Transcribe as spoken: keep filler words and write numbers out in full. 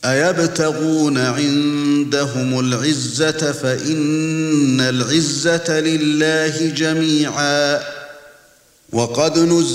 أيبتغون عندهم العزة فإن العزة لله جميعا. وقد نزل